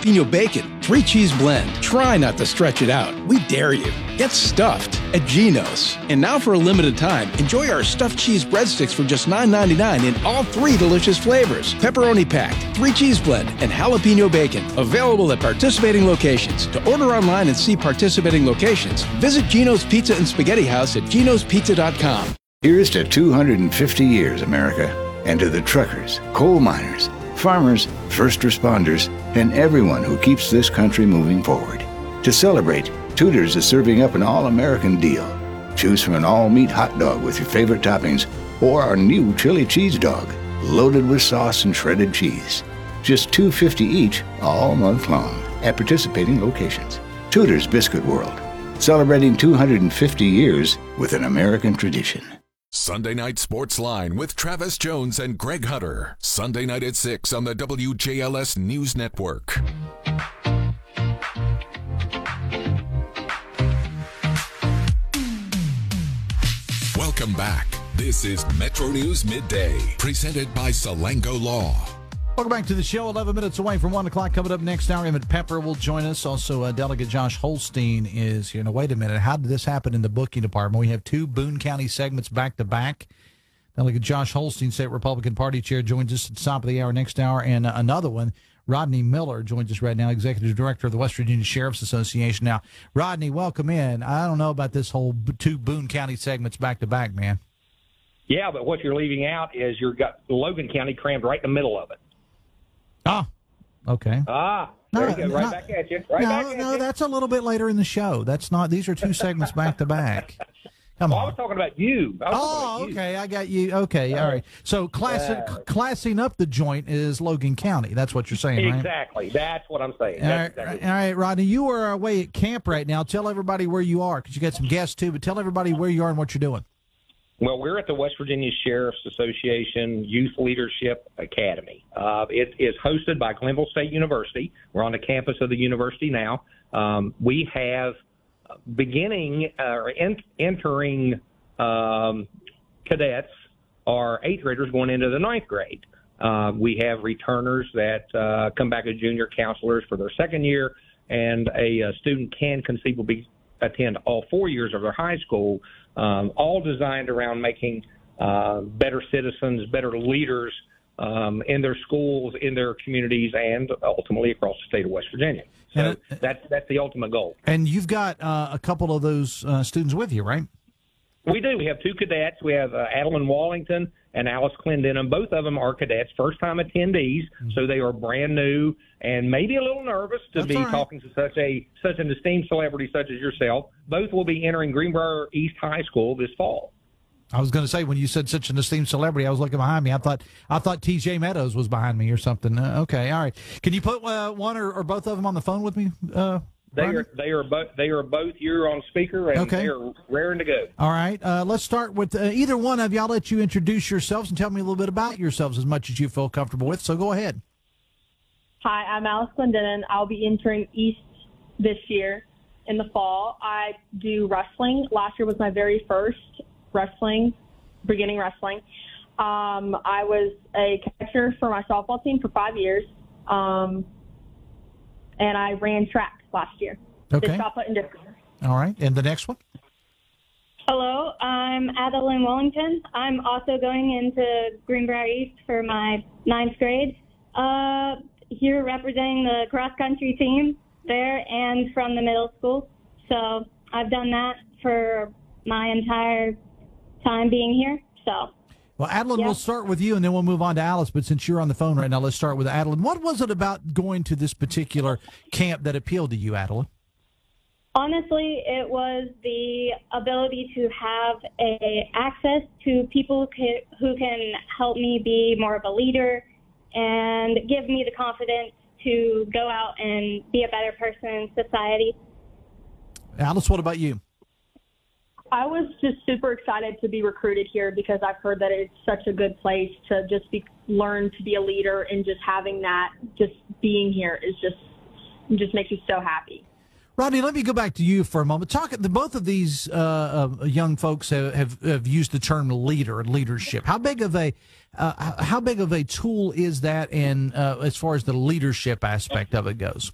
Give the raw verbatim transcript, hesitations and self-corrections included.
jalapeno bacon, three cheese blend. Try not to stretch it out. We dare you. Get stuffed at Geno's. And now for a limited time, enjoy our stuffed cheese breadsticks for just nine ninety-nine in all three delicious flavors. Pepperoni packed, three cheese blend, and jalapeno bacon. Available at participating locations. To order online and see participating locations, visit Geno's Pizza and Spaghetti House at genos pizza dot com. Here's to two hundred fifty years, America, and to the truckers, coal miners, farmers, first responders, and everyone who keeps this country moving forward. To celebrate, Tudor's is serving up an all-American deal. Choose from an all-meat hot dog with your favorite toppings or our new chili cheese dog, loaded with sauce and shredded cheese. Just two dollars and fifty cents each all month long at participating locations. Tudor's Biscuit World, celebrating two hundred fifty years with an American tradition. Sunday Night Sports Line with Travis Jones and Greg Hutter. Sunday night at six on the W J L S News Network. Welcome back. This is Metro News Midday, presented by Salango Law. Welcome back to the show. eleven minutes away from one o'clock. Coming up next hour, Emmett Pepper will join us. Also, uh, Delegate Josh Holstein is here. Now, wait a minute. How did this happen in the booking department? We have two Boone County segments back-to-back. Delegate Josh Holstein, State Republican Party Chair, joins us at the top of the hour next hour. And uh, another one, Rodney Miller, joins us right now, Executive Director of the West Virginia Sheriff's Association. Now, Rodney, welcome in. I don't know about this whole b- two Boone County segments back-to-back, man. Yeah, but what you're leaving out is you've got Logan County crammed right in the middle of it. Oh, okay. Ah, there no, you go. Right no, back at you. Right no, back at no, you. that's a little bit later in the show. That's not. These are two segments back to back. Come well, on. I was talking about you. I was Oh, talking about you. okay. I got you. Okay, all right. So class, Yeah. classing up the joint is Logan County. That's what you're saying, right? Exactly. That's what I'm saying. All That's right, exactly all right, Rodney. You are away at camp right now. Tell everybody where you are, because you got some guests too. But tell everybody where you are and what you're doing. Well, we're at the West Virginia Sheriff's Association Youth Leadership Academy. Uh, it is hosted by Glenville State University. We're on the campus of the university now. Um, we have beginning uh, or en- entering um, cadets are eighth graders going into the ninth grade. Uh, we have returners that uh, come back as junior counselors for their second year, and a, a student can conceivably attend all four years of their high school, um, all designed around making uh, better citizens, better leaders um, in their schools, in their communities, and ultimately across the state of West Virginia. So And, uh, that's that's the ultimate goal. And you've got uh, a couple of those uh, students with you, right? We do. We have two cadets. We have uh, Adeline Wallington and Alice Clendenin. Both of them are cadets, first-time attendees, mm-hmm. so they are brand new and maybe a little nervous to That's be right. talking to such a such an esteemed celebrity such as yourself. Both will be entering Greenbrier East High School this fall. I was going to say, when you said such an esteemed celebrity, I was looking behind me. I thought I thought T J Meadows was behind me or something. Uh, okay, all right. Can you put uh, one or, or both of them on the phone with me? Uh, They Rodney? are they are both they are both here on speaker, and Okay. they are raring to go. All right. Uh, let's start with uh, either one of you. I'll let you introduce yourselves and tell me a little bit about yourselves as much as you feel comfortable with. So go ahead. Hi, I'm Alice Clendenin. I'll be entering East this year in the fall. I do wrestling. Last year was my very first wrestling, beginning wrestling. Um, I was a catcher for my softball team for five years, um, and I ran track last year. Okay. Did shot put and discus. All right. And the next one? Hello, I'm Adeline Wellington. I'm also going into Greenbrier East for my ninth grade. Uh, here representing the cross-country team there and from the middle school. So I've done that for my entire time being here. So. Well, Adeline, Yeah. we'll start with you, and then we'll move on to Alice. But since you're on the phone right now, let's start with Adeline. What was it about going to this particular camp that appealed to you, Adeline? Honestly, it was the ability to have a access to people ca- who can help me be more of a leader and give me the confidence to go out and be a better person in society. Alice, what about you? I was just super excited to be recruited here because I've heard that it's such a good place to just be, learn to be a leader, and just having that, just being here is just just makes me so happy. Rodney, let me go back to you for a moment. Talk. The, both of these uh, uh, young folks have, have, have used the term leader and leadership. How big of a uh, how big of a tool is that, in uh, as far as the leadership aspect of it goes?